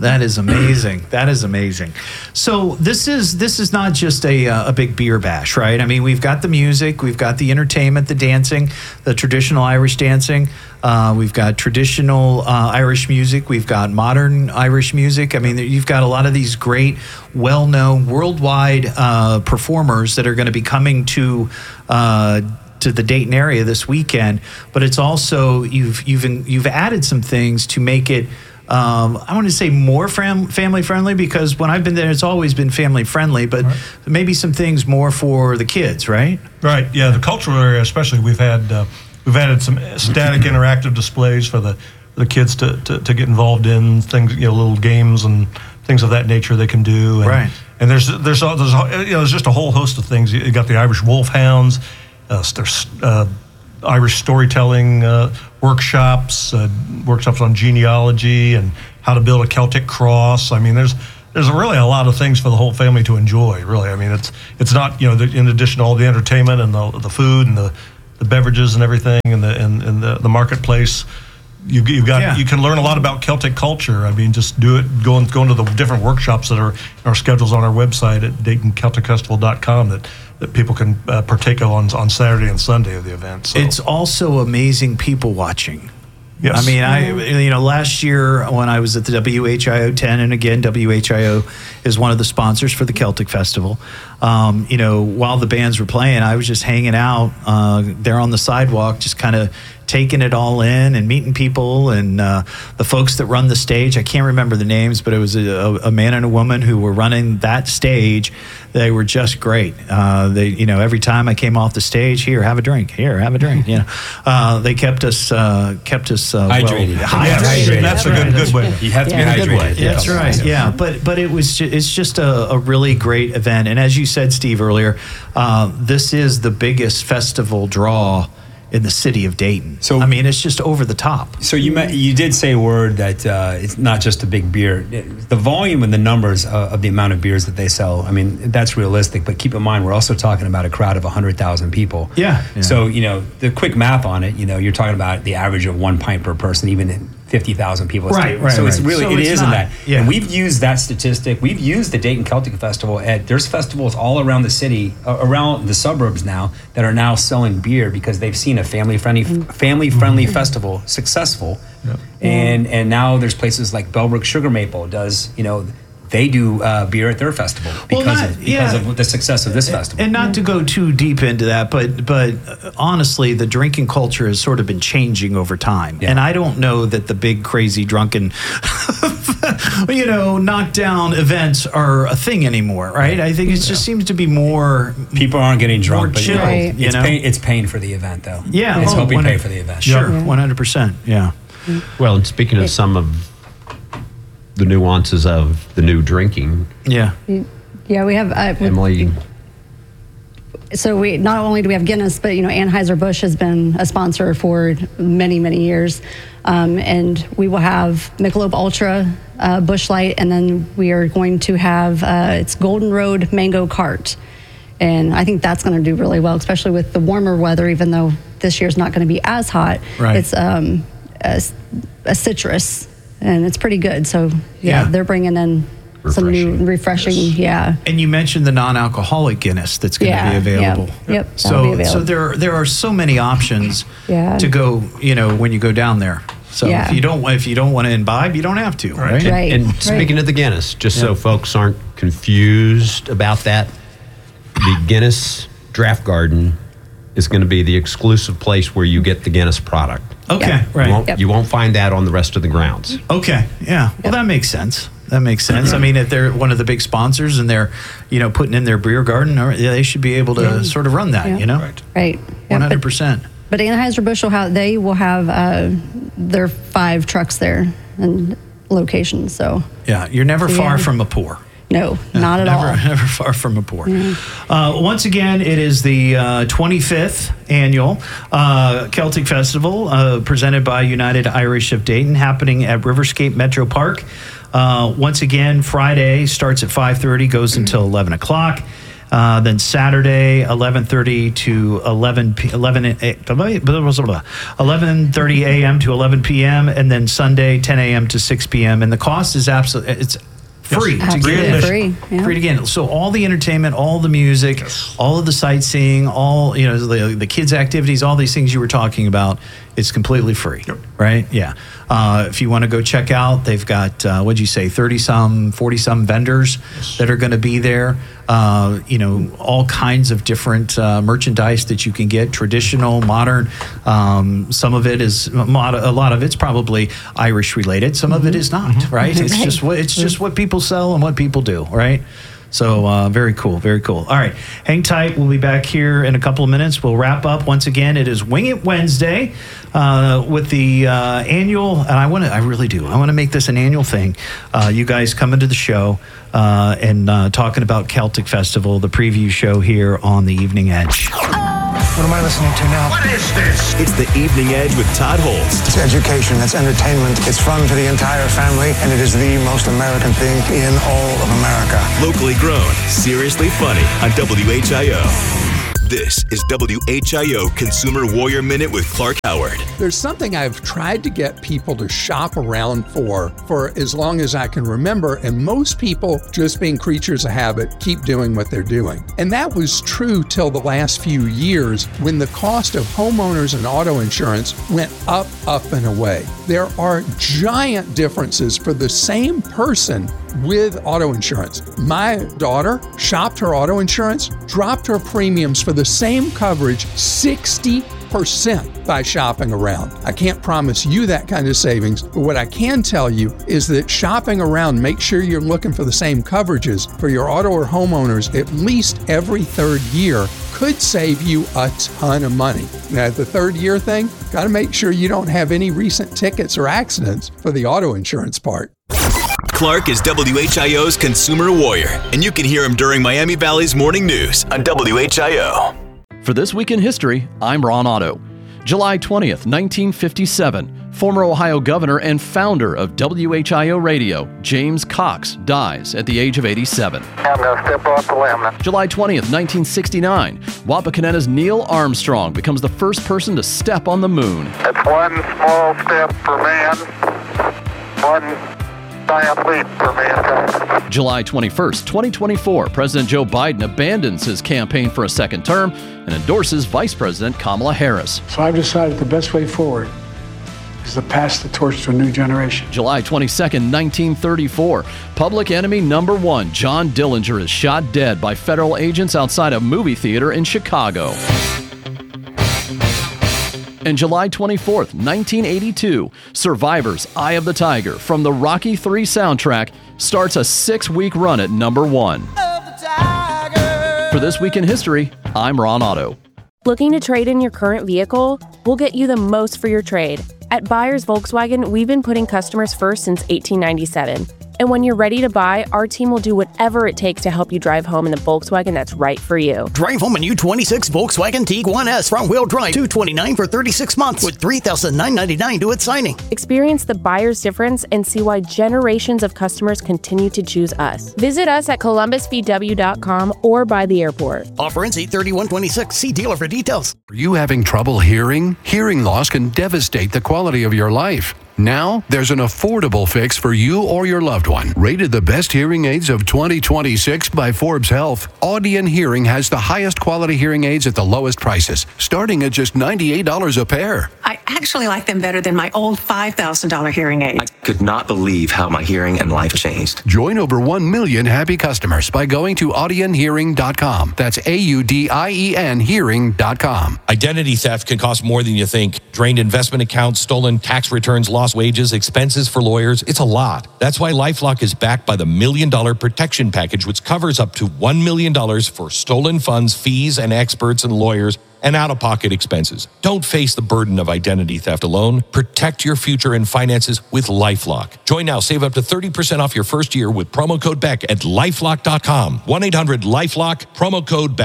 That is amazing. That is amazing. So this is this is not just a uh, a big beer bash, right? I mean, we've got the music, we've got the entertainment, the dancing, the traditional Irish dancing. Uh, we've got traditional uh, Irish music. We've got modern Irish music. I mean, you've got a lot of these great, well-known, worldwide uh, performers that are going to be coming to. Uh, to the Dayton area this weekend, but it's also you've you've you've added some things to make it. Um, I want to say more fam- family friendly, because when I've been there, it's always been family friendly, but right. maybe some things more for the kids, right? Right. Yeah, the cultural area, especially, we've had uh, we've added some static interactive displays for the the kids to, to to get involved in things, you know, little games and things of that nature they can do. And, right. And there's there's there's you know there's just a whole host of things. You got the Irish Wolfhounds. Uh, there's uh, Irish storytelling uh, workshops, uh, workshops on genealogy and how to build a Celtic cross. I mean, there's there's really a lot of things for the whole family to enjoy. Really, I mean, it's it's not, you know, the, in addition to all the entertainment and the the food and the, the beverages and everything and the and, and the, the marketplace. You, you've got yeah. you can learn a lot about Celtic culture. I mean, just do it. Go and go into the different workshops that are in our schedules on our website at Dayton Celtic Festival dot com that. that people can uh, partake of on, on Saturday and Sunday of the event. So. It's also amazing people watching. Yes. I mean, I you know, last year when I was at the W H I O ten, and again, W H I O is one of the sponsors for the Celtic Festival. Um, you know, while the bands were playing, I was just hanging out uh, there on the sidewalk, just kind of taking it all in and meeting people and uh, the folks that run the stage. I can't remember the names, but it was a, a man and a woman who were running that stage. They were just great. Uh, they, you know, every time I came off the stage, here, have a drink. Here, have a drink. You know, uh, they kept us uh, kept us uh, hydrated. Well, hydrated. That's, That's a right. good good way. You have to yeah, be hydrated. That's yeah. right. Yeah, but but it was ju- it's just a, a really great event. And as you said, Steve, earlier, uh, this is the biggest festival draw in the city of Dayton. So I mean, it's just over the top. So you met, you did say a word that uh, it's not just a big beer. The volume and the numbers uh, of the amount of beers that they sell, I mean, that's realistic. But keep in mind, we're also talking about a crowd of one hundred thousand people. Yeah. yeah. So, you know, the quick math on it, you know, you're talking about the average of one pint per person, even in fifty thousand people. Right, right, So it's right. really, So it it's is not, in that. yeah. And we've used that statistic. We've used the Dayton Celtic Festival at, there's festivals all around the city, uh, around the suburbs now, that are now selling beer because they've seen a family-friendly family-friendly mm-hmm. festival successful. Yep. And and now there's places like Bellbrook Sugar Maple does, you know, they do uh, beer at their festival because, well, that, of, because yeah. of the success of this festival. And not to go too deep into that, but but honestly, the drinking culture has sort of been changing over time. Yeah. And I don't know that the big, crazy, drunken, you know, knockdown events are a thing anymore, right? I think it just yeah. seems to be more... People aren't getting drunk, but chill, right. you it's, know? paying, it's paying for the event, though. Yeah. It's oh, helping pay for the event. Sure, yeah. one hundred percent, yeah. Well, and speaking of some of the nuances of the new drinking. Yeah. Yeah, we have... Uh, Emily... So we not only do we have Guinness, but, you know, Anheuser-Busch has been a sponsor for many, many years. Um, and we will have Michelob Ultra, uh, Busch Light, and then we are going to have, uh, it's Golden Road Mango Cart. And I think that's going to do really well, especially with the warmer weather, even though this year's not going to be as hot. Right. It's um, a, a citrus, and it's pretty good. So, yeah, Yeah. they're bringing in some new refreshing, yeah. And you mentioned the non-alcoholic Guinness that's going to Yeah, be available. Yep, yep, that'll So, be available. so there there are so many options Yeah. to go. You know, when you go down there. So Yeah. if you don't if you don't want to imbibe, you don't have to. Right. Right. And, and right. speaking of the Guinness, just Yeah. so folks aren't confused about that, the Guinness Draft Garden is going to be the exclusive place where you get the Guinness product. Okay. Yep. Right. You won't, Yep. you won't find that on the rest of the grounds. Okay. Yeah. Well, that makes sense. That makes sense. I mean, if they're one of the big sponsors and they're, you know, putting in their beer garden, or, yeah, they should be able to Yeah. sort of run that. Yeah. You know. Right. Right. One Yeah, hundred but, percent. but Anheuser-Busch will have, they will have uh, their five trucks there and locations. So, Yeah. You're never So, far yeah. from a pour. no, not at never, all. Never far from a pour. Yeah. Uh, once again, it is the uh, twenty-fifth annual uh, Celtic Festival uh, presented by United Irish of Dayton, happening at Riverscape Metro Park. Uh, once again, Friday starts at five thirty, goes until eleven o'clock. Uh, then Saturday, eleven thirty to eleven a.m. to eleven p.m. And then Sunday, ten a.m. to six p.m. And the cost is absolutely, it's free Yes. to get in. Free, yeah. Free to get in. So all the entertainment, all the music, yes. all of the sightseeing, all, you know, the, the kids' activities, all these things you were talking about, it's completely free, yep. right? Yeah. Uh, if you want to go check out, they've got, uh, what'd you say, thirty-some, forty-some vendors yes. that are going to be there. Uh, you know, all kinds of different uh, merchandise that you can get, traditional, modern. Um, some of it is, a lot of it's probably Irish related. Some mm-hmm. of it is not, mm-hmm. right? It's right. just what it's just what people sell and what people do, right? So uh, very cool, very cool. All right, hang tight. We'll be back here in a couple of minutes. We'll wrap up. Once again, it is Wing It Wednesday uh, with the uh, annual, and I want to, I really do, I want to make this an annual thing. Uh, you guys come into the show uh, and uh, talking about Celtic Festival, the preview show here on the Evening Edge. What am I listening to now? What is this? It's the Evening Edge with Todd Holst. It's education, it's entertainment, it's fun for the entire family, and it is the most American thing in all of America. Locally grown, seriously funny on W H I O. This is W H I O Consumer Warrior Minute with Clark Howard. There's something I've tried to get people to shop around for for as long as I can remember, and most people, just being creatures of habit, keep doing what they're doing. And that was true till the last few years when the cost of homeowners and auto insurance went up, up, and away. There are giant differences for the same person with auto insurance. My daughter shopped her auto insurance, dropped her premiums for the same coverage sixty percent by shopping around. I can't promise you that kind of savings, but what I can tell you is that shopping around, make sure you're looking for the same coverages for your auto or homeowners at least every third year could save you a ton of money. Now, the third year thing, got to make sure you don't have any recent tickets or accidents for the auto insurance part. Clark is W H I O's Consumer Warrior, and you can hear him during Miami Valley's Morning News on W H I O. For This Week in History, I'm Ron Otto. July twentieth, nineteen fifty-seven, former Ohio governor and founder of W H I O Radio, James Cox, dies at the age of eighty-seven. I'm going to step off the limb. July twentieth, nineteen sixty-nine, Wapakoneta's Neil Armstrong becomes the first person to step on the moon. It's one small step for man, one giant leap for mankind. July twenty-first, twenty twenty-four, President Joe Biden abandons his campaign for a second term and endorses Vice President Kamala Harris. So I've decided the best way forward is to pass the torch to a new generation. July twenty-second, nineteen thirty-four, Public Enemy number one, John Dillinger, is shot dead by federal agents outside a movie theater in Chicago. And July twenty-fourth, nineteen eighty-two, Survivor's Eye of the Tiger from the Rocky three soundtrack starts a six-week run at number one. For This Week in History, I'm Ron Otto. Looking to trade in your current vehicle? We'll get you the most for your trade. At Buyers Volkswagen, we've been putting customers first since eighteen ninety-seven. And when you're ready to buy, our team will do whatever it takes to help you drive home in the Volkswagen that's right for you. Drive home a new twenty-six Volkswagen Tiguan S front-wheel drive, two hundred twenty-nine dollars for thirty-six months with three thousand nine hundred ninety-nine dollars due at signing. Experience the buyer's difference and see why generations of customers continue to choose us. Visit us at columbus v w dot com or by the airport. Offer ends eight thirty-one twenty-six. See dealer for details. Are you having trouble hearing? Hearing loss can devastate the quality of your life. Now, there's an affordable fix for you or your loved one. Rated the best hearing aids of twenty twenty-six by Forbes Health, Audion Hearing has the highest quality hearing aids at the lowest prices, starting at just ninety-eight dollars a pair. I actually like them better than my old five thousand dollars hearing aid. I could not believe how my hearing and life changed. Join over one million happy customers by going to audion hearing dot com. That's A U D I E N hearing dot com. Identity theft can cost more than you think. Drained investment accounts, stolen tax returns, lost wages, expenses for lawyers. It's a lot. That's why LifeLock is backed by the Million Dollar Protection Package, which covers up to one million dollars for stolen funds, fees, and experts and lawyers, and out-of-pocket expenses. Don't face the burden of identity theft alone. Protect your future and finances with LifeLock. Join now. Save up to thirty percent off your first year with promo code Beck at lifelock dot com. one eight hundred lifelock, promo code Beck.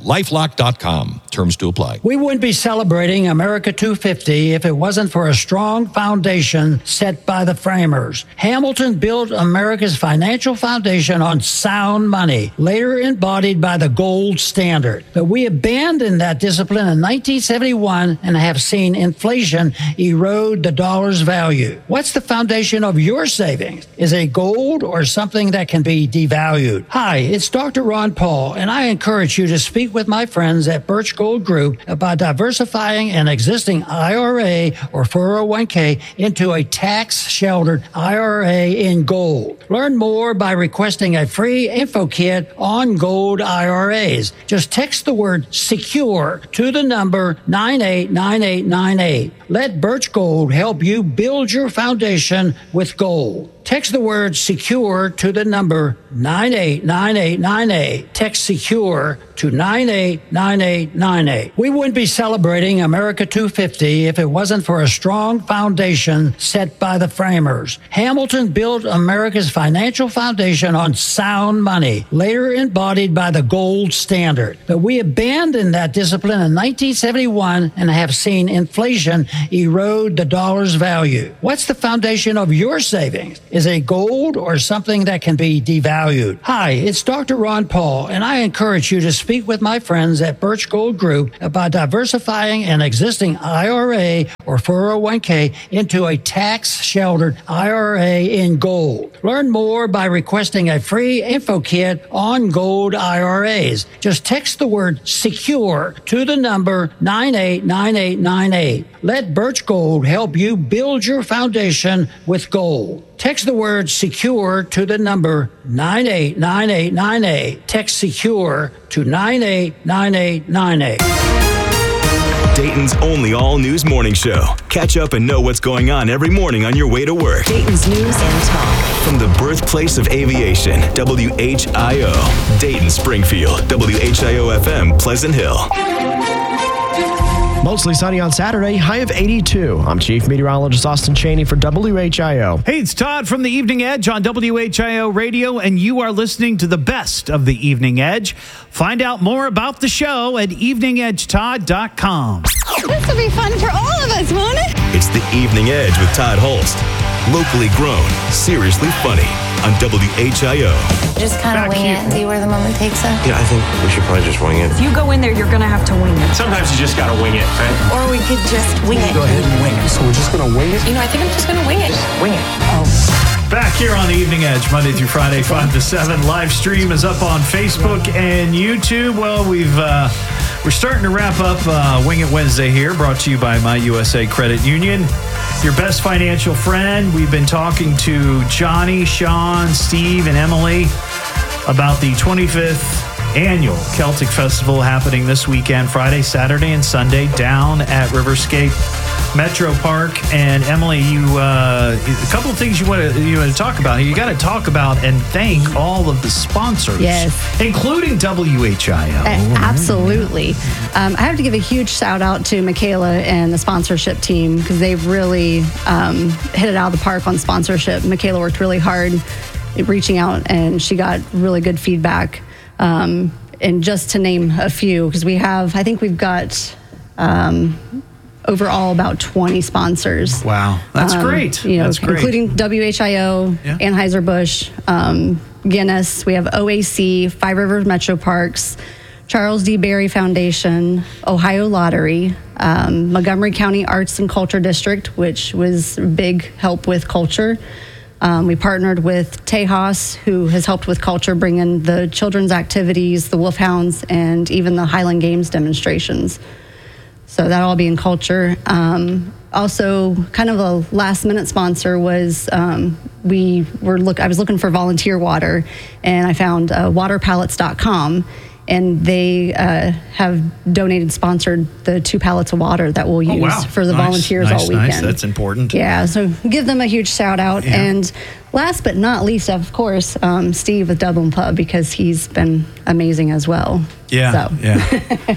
LifeLock dot com. Terms to apply. We wouldn't be celebrating America two fifty if it wasn't for a strong foundation set by the framers. Hamilton built America's financial foundation on sound money, later embodied by the gold standard. But we abandoned that discipline in nineteen seventy-one and have seen inflation erode the dollar's value. What's the foundation of your savings? Is it gold or something that can be devalued? Hi, it's Doctor Ron Paul, and I encourage you to speak with my friends at Birch Gold Group about diversifying an existing I R A or four oh one k into a tax-sheltered I R A in gold. Learn more by requesting a free info kit on gold I R As. Just text the word SECURE to the number nine eight nine eight nine eight. Let Birch Gold help you build your foundation with gold. Text the word SECURE to the number nine eight nine eight nine eight. Text SECURE to nine eight nine eight nine eight. We wouldn't be celebrating America two fifty if it wasn't for a strong foundation set by the framers. Hamilton built America's financial foundation on sound money, later embodied by the gold standard. But we abandoned that discipline in nineteen seventy-one and have seen inflation erode the dollar's value. What's the foundation of your savings? Is it gold or something that can be devalued? Hi, it's Doctor Ron Paul, and I encourage you to speak with my friends at Birch Gold Group about diversifying an existing I R A or four oh one k into a tax-sheltered I R A in gold. Learn more by requesting a free info kit on gold I R As. Just text the word SECURE to the number nine eight nine eight nine eight. Let Birch Gold help you build your foundation with gold. Text the word SECURE to the number nine eight nine eight nine eight. Text SECURE to nine eight nine eight nine eight. Dayton's only all-news morning show. Catch up and know what's going on every morning on your way to work. Dayton's news and talk. From the birthplace of aviation, W H I O. Dayton, Springfield, W H I O F M, Pleasant Hill. Mostly sunny on Saturday, high of eighty-two. I'm Chief Meteorologist Austin Cheney for W H I O. Hey, it's Todd from the Evening Edge on W H I O Radio, and you are listening to the best of the Evening Edge. Find out more about the show at evening edge todd dot com. This will be fun for all of us, won't it? It's the Evening Edge with Todd Holst. Locally grown, seriously funny on W H I O. Just kind of wing it and see where the moment takes us. Yeah, I think we should probably just wing it. If you go in there, you're going to have to wing it. Sometimes you just got to wing it, right? Or we could just wing it. Go ahead and wing it. So we're just going to wing it? You know, I think I'm just going to wing it. Just wing it. Oh. Back here on the Evening Edge, Monday through Friday, five to seven. Live stream is up on Facebook and YouTube. Well, we've uh, we're starting to wrap up uh, Wing It Wednesday here, brought to you by My U S A Credit Union, your best financial friend. We've been talking to Johnny, Sean, Steve, and Emily about the twenty-fifth annual Celtic Festival happening this weekend, Friday, Saturday, and Sunday, down at Riverscape Metro Park. And Emily, you uh, a couple of things you want to you want to talk about here. You got to talk about and thank all of the sponsors, yes, including W H I O. Uh, absolutely. Um, I have to give a huge shout out to Michaela and the sponsorship team because they've really um, hit it out of the park on sponsorship. Michaela worked really hard at reaching out, and she got really good feedback. Um, and just to name a few, because we have, I think we've got. Um, Overall, about twenty sponsors. Wow, that's um, great. You know, that's great. Including W H I O, yeah. Anheuser-Busch, um, Guinness. We have O A C, Five Rivers Metro Parks, Charles D. Berry Foundation, Ohio Lottery, um, Montgomery County Arts and Culture District, which was big help with culture. Um, we partnered with Tejas, who has helped with culture, bringing the children's activities, the Wolfhounds, and even the Highland Games demonstrations. So that'll all be in culture. Um, also, kind of a last-minute sponsor was um, we were look. I was looking for volunteer water, and I found uh, water pallets dot com, and they uh, have donated, sponsored the two pallets of water that we'll use oh, wow. for the nice, volunteers nice, all weekend. Nice. That's important. Yeah, so give them a huge shout out. Yeah. And last but not least, of course, um, Steve with Dublin Pub, because he's been amazing as well. Yeah, so. yeah.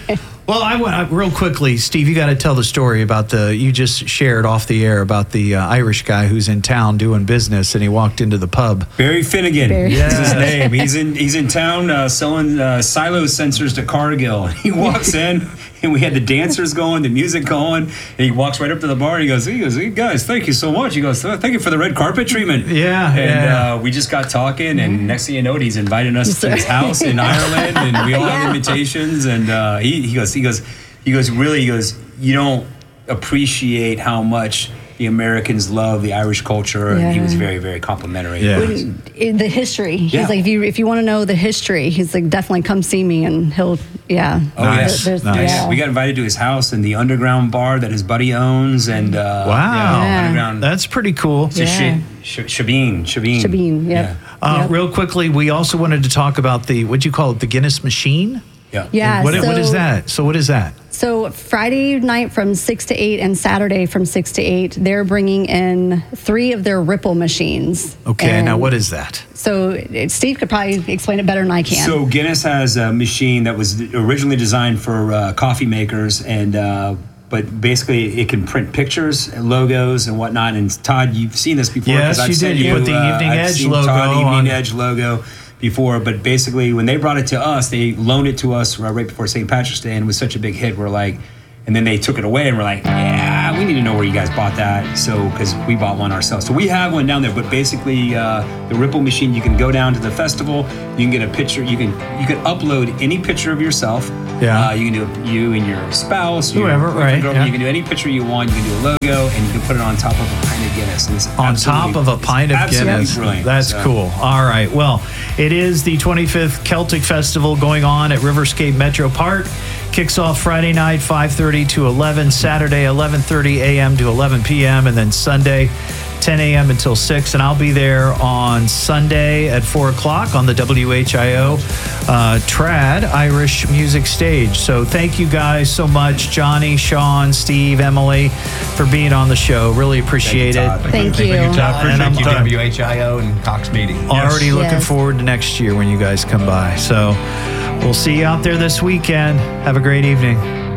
Well, I want uh, real quickly, Steve. You got to tell the story about the you just shared off the air about the uh, Irish guy who's in town doing business, and he walked into the pub. Barry Finnegan Barry. is his name. He's in he's in town uh, selling uh, silo sensors to Cargill. He walks in, and we had the dancers going, the music going, and he walks right up to the bar. And he goes, he goes, hey guys, thank you so much. He goes, thank you for the red carpet treatment. Yeah, and yeah. Uh, we just got talking, and next thing you know, he's inviting us to his house in Ireland, and we all have invitations. And uh, he he goes. He goes, he goes, really, he goes, you don't appreciate how much the Americans love the Irish culture. Yeah. And he was very, very complimentary. Yeah. When- in the history. He's Yeah. like, if you if you want to know the history, he's like, definitely come see me, and he'll, yeah. Oh, Nice. There's- Nice. yeah. We got invited to his house in the underground bar that his buddy owns. And uh, Wow. yeah, underground. That's pretty cool. It's a Yeah. Sh- Sh- Shabine. Shabine. Shabine, yep. Uh, Yep. Real quickly, we also wanted to talk about the what'd you call it, the Guinness machine? Yeah. Yeah, What, what is so- that? So what is that? So Friday night from six to eight and Saturday from six to eight, they're bringing in three of their Ripple machines. Okay, And now what is that? So uh, Steve could probably explain it better than I can. So Guinness has a machine that was originally designed for uh, coffee makers, and uh, but basically it can print pictures, and logos, and whatnot. And Todd, you've seen this before. Yes, 'cause I've you sent did. You put the uh, Evening I've Edge seen logo Todd Evening on- Edge logo before. But basically, when they brought it to us, they loaned it to us right before Saint Patrick's Day, and it was such a big hit. We're like. And then they took it away, and we're like, yeah, we need to know where you guys bought that. So, because we bought one ourselves. So we have one down there, but basically uh, the Ripple machine, you can go down to the festival, you can get a picture, you can you can upload any picture of yourself. Yeah. Uh, you can do you and your spouse, your Whoever, boyfriend, right, girlfriend. yeah. You can do any picture you want, you can do a logo, and you can put it on top of a pint of Guinness. And it's On top absolutely- of a pint of it's absolutely Guinness. brilliant. That's So- cool. All right. Well, it is the twenty-fifth Celtic Festival going on at Riverscape Metro Park. Kicks off Friday night, five thirty to eleven, Saturday, eleven thirty a.m. to eleven p.m., and then Sunday, ten a.m. until six. And I'll be there on Sunday at four o'clock on the W H I O uh, Trad Irish Music Stage. So thank you guys so much, Johnny, Sean, Steve, Emily, for being on the show. Really appreciate it. Thank you. Todd. And I'm Thank you, done. W H I O and Cox Meeting. Already looking Yes. forward to next year when you guys come by. So we'll see you out there this weekend. Have a great evening.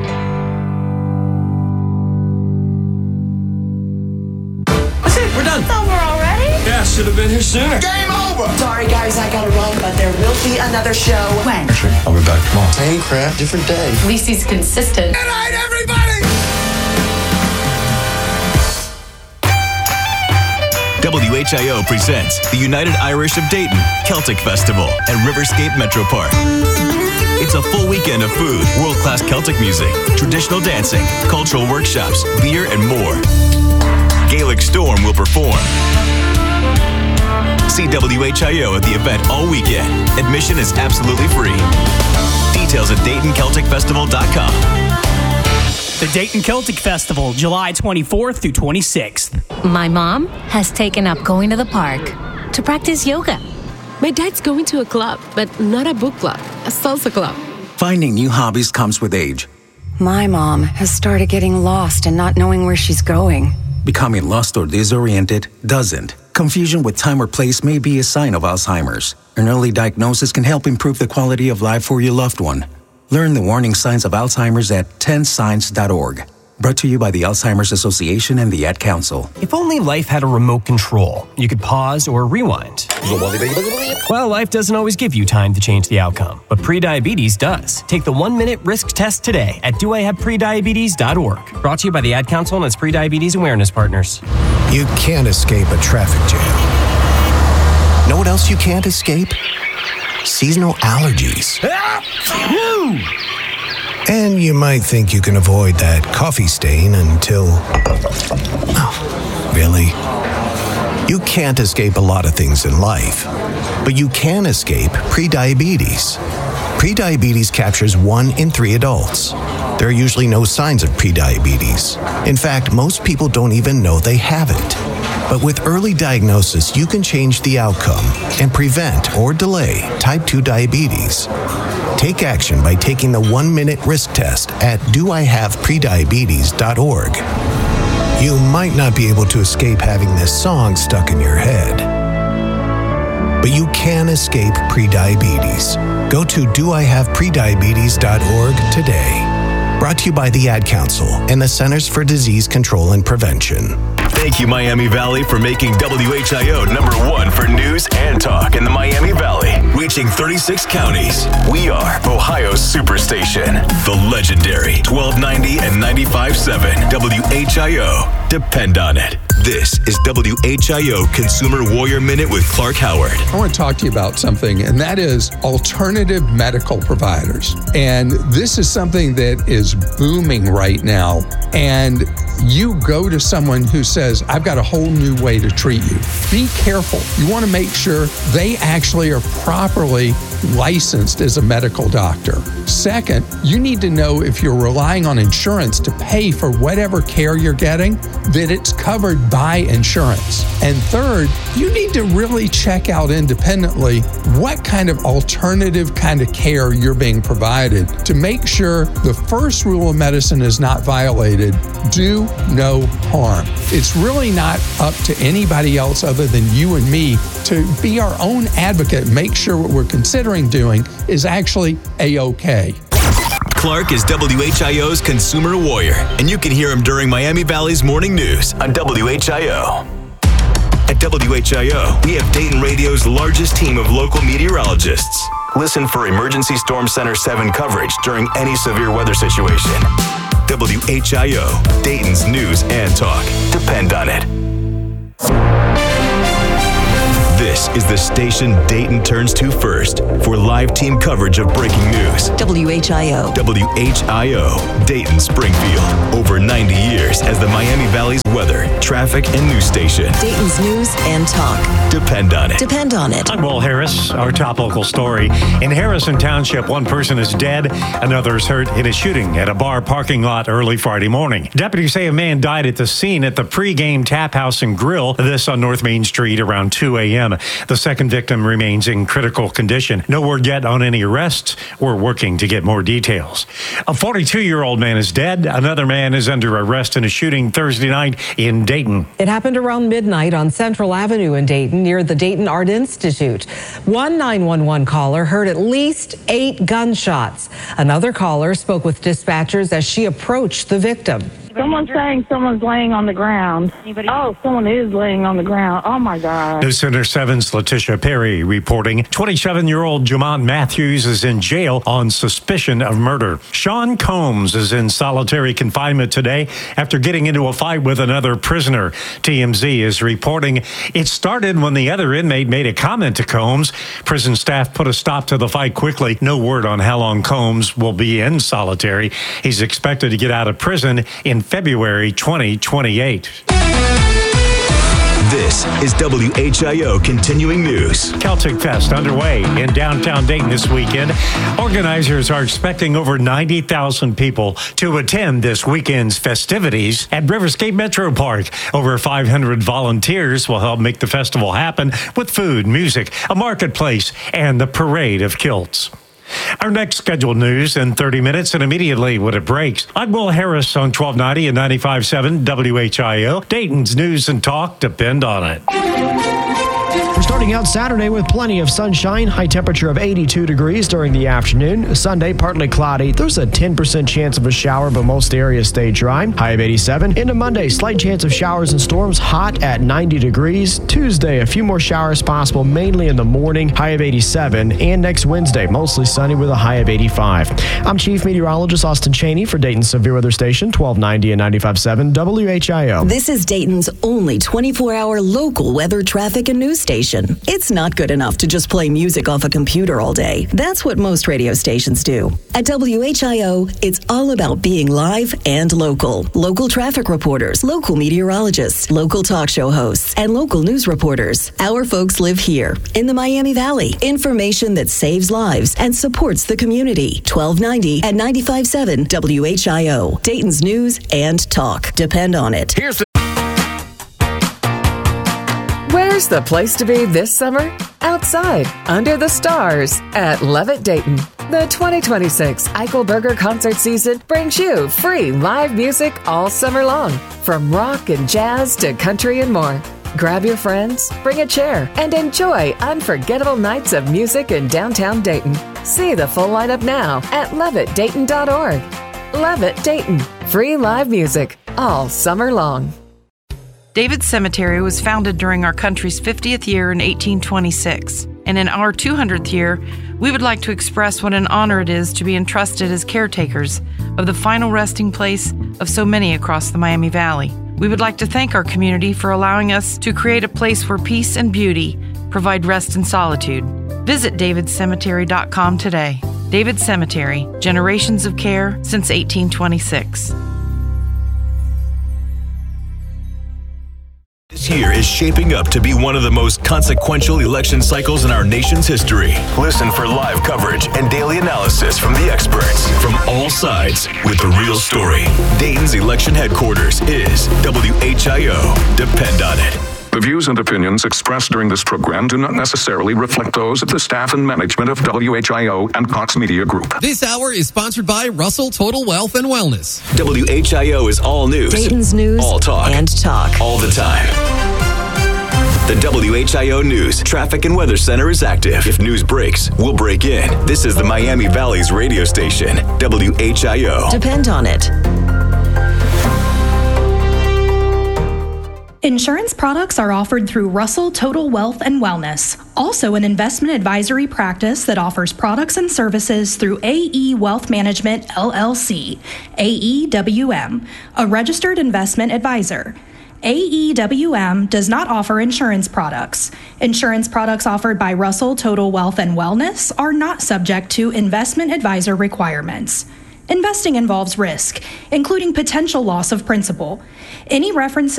That's it. We're done. It's over already? Yeah, should have been here sooner. Game over. Sorry, guys, I gotta run, but there will be another show. When? I'll be back tomorrow. Same crap, different day. At least he's consistent. Good night, everybody. W H I O presents the United Irish of Dayton Celtic Festival at Riverscape Metro Park. It's a full weekend of food, world-class Celtic music, traditional dancing, cultural workshops, beer, and more. Gaelic Storm will perform. See W H I O at the event all weekend. Admission is absolutely free. Details at Dayton Celtic Festival dot com. The Dayton Celtic Festival, July twenty-fourth through twenty-sixth. My mom has taken up going to the park to practice yoga. My dad's going to a club, but not a book club, a salsa club. Finding new hobbies comes with age. My mom has started getting lost and not knowing where she's going. Becoming lost or disoriented doesn't. Confusion with time or place may be a sign of Alzheimer's. An early diagnosis can help improve the quality of life for your loved one. Learn the warning signs of Alzheimer's at ten signs dot org. Brought to you by the Alzheimer's Association and the Ad Council. If only life had a remote control, you could pause or rewind. Well, life doesn't always give you time to change the outcome, but prediabetes does. Take the one-minute risk test today at do I have prediabetes dot org. Brought to you by the Ad Council and its prediabetes awareness partners. You can't escape a traffic jam. Know what else you can't escape? Seasonal allergies. And you might think you can avoid that coffee stain until... Oh, really? You can't escape a lot of things in life, but you can escape prediabetes. Prediabetes captures one in three adults. There are usually no signs of prediabetes. In fact, most people don't even know they have it. But with early diagnosis, you can change the outcome and prevent or delay type two diabetes. Take action by taking the one-minute risk test at do I have prediabetes dot org. You might not be able to escape having this song stuck in your head, but you can escape prediabetes. Go to do I have prediabetes dot org today. Brought to you by the Ad Council and the Centers for Disease Control and Prevention. Thank you, Miami Valley, for making W H I O number one for news and talk in the Miami Valley. Reaching thirty-six counties, we are Ohio's Superstation. The legendary twelve ninety and ninety-five point seven W H I O. Depend on it. This is W H I O Consumer Warrior Minute with Clark Howard. I want to talk to you about something, and that is alternative medical providers. And this is something that is booming right now. And you go to someone who says, I've got a whole new way to treat you. Be careful. You want to make sure they actually are properly licensed as a medical doctor. Second, you need to know if you're relying on insurance to pay for whatever care you're getting, that it's covered by insurance. And third, you need to really check out independently what kind of alternative kind of care you're being provided to make sure the first rule of medicine is not violated. Do no harm. It's really not up to anybody else other than you and me to be our own advocate and make sure what we're considering doing is actually A-OK. Clark is W H I O's consumer warrior, and you can hear him during Miami Valley's morning news on W H I O. At W H I O, we have Dayton Radio's largest team of local meteorologists. Listen for Emergency Storm Center seven coverage during any severe weather situation. W H I O, Dayton's news and talk. Depend on it. This is the station Dayton turns to first for live team coverage of breaking news. W H I O. W H I O, Dayton Springfield. Over ninety years as the Miami Valley's weather, traffic, and news station. Dayton's news and talk. Depend on it. Depend on it. I'm Will Harris. Our top local story. In Harrison Township, one person is dead, another is hurt in a shooting at a bar parking lot early Friday morning. Deputies say a man died at the scene at the pregame tap house and grill, this on North Main Street around two a.m. The second victim remains in critical condition. No word yet on any arrests. We're working to get more details. A forty-two-year-old man is dead. Another man is under arrest in a shooting Thursday night in Dayton. It happened around midnight on Central Avenue in Dayton near the Dayton Art Institute. One nine one one caller heard at least eight gunshots. Another caller spoke with dispatchers as she approached the victim. Someone's saying someone's laying on the ground. Anybody? Oh, someone is laying on the ground. Oh, my God. News Center seven's Letitia Perry reporting twenty-seven-year-old Jamont Matthews is in jail on suspicion of murder. Sean Combs is in solitary confinement today after getting into a fight with another prisoner. T M Z is reporting it started when the other inmate made a comment to Combs. Prison staff put a stop to the fight quickly. No word on how long Combs will be in solitary. He's expected to get out of prison in February twenty twenty-eight. This is W H I O Continuing News. Celtic Fest underway in downtown Dayton this weekend. Organizers are expecting over ninety thousand people to attend this weekend's festivities at Riverscape Metro Park. Over five hundred volunteers will help make the festival happen with food, music, a marketplace, and the parade of kilts. Our next scheduled news in thirty minutes and immediately when it breaks. I'm Will Harris on twelve ninety and ninety-five point seven W H I O. Dayton's news and talk depend on it. We're starting out Saturday with plenty of sunshine, high temperature of eighty-two degrees during the afternoon. Sunday, partly cloudy. There's a ten percent chance of a shower, but most areas stay dry. High of eighty-seven. Into Monday, slight chance of showers and storms, hot at ninety degrees. Tuesday, a few more showers possible, mainly in the morning, high of eighty-seven. And next Wednesday, mostly sunny with a high of eighty-five. I'm Chief Meteorologist Austin Cheney for Dayton Severe Weather Station, twelve ninety and ninety-five point seven W H I O. This is Dayton's only twenty-four hour local weather, traffic, and news station. It's not good enough to just play music off a computer all day. That's what most radio stations do. At W H I O, it's all about being live and local. Local traffic reporters, local meteorologists, local talk show hosts, and local news reporters. Our folks live here in the Miami Valley. Information that saves lives and supports the community. twelve ninety and ninety-five point seven W H I O. Dayton's news and talk. Depend on it. Here's the Where's the place to be this summer? Outside, under the stars, at Levitt Dayton. The twenty twenty-six Eichelberger concert season brings you free live music all summer long, from rock and jazz to country and more. Grab your friends, bring a chair, and enjoy unforgettable nights of music in downtown Dayton. See the full lineup now at levitt dayton dot org. Levitt Dayton. Free live music all summer long. David Cemetery was founded during our country's fiftieth year in eighteen twenty-six. And in our two hundredth year, we would like to express what an honor it is to be entrusted as caretakers of the final resting place of so many across the Miami Valley. We would like to thank our community for allowing us to create a place where peace and beauty provide rest and solitude. Visit david cemetery dot com today. David Cemetery, generations of care since eighteen twenty-six. This year is shaping up to be one of the most consequential election cycles in our nation's history. Listen for live coverage and daily analysis from the experts from all sides with the real story. Dayton's election headquarters is W H I O. Depend on it. The views and opinions expressed during this program do not necessarily reflect those of the staff and management of W H I O and Cox Media Group. This hour is sponsored by Russell Total Wealth and Wellness. W H I O is all news. Dayton's news all talk. and talk. All the time. The W H I O News Traffic and Weather Center is active. If news breaks, we'll break in. This is the Miami Valley's radio station, W H I O. Depend on it. Insurance products are offered through Russell Total Wealth and Wellness, also an investment advisory practice that offers products and services through A E Wealth Management, L L C, A E W M, a registered investment advisor. A E W M does not offer insurance products. Insurance products offered by Russell Total Wealth and Wellness are not subject to investment advisor requirements. Investing involves risk, including potential loss of principal. Any references